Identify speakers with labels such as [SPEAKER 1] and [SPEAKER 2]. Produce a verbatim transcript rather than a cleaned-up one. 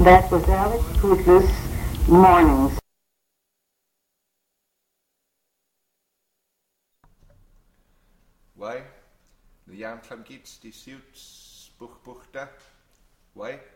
[SPEAKER 1] That was Alex Putlis, Mornings.
[SPEAKER 2] Why? The Yam Clam Gits, the suits, Buch Buchta. Why?